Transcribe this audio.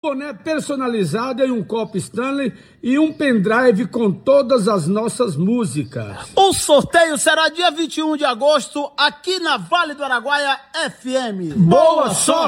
boné personalizado em um copo Stanley e um pendrive com todas as nossas músicas. O sorteio será dia 21 de agosto aqui na Vale do Araguaia FM. Boa sorte!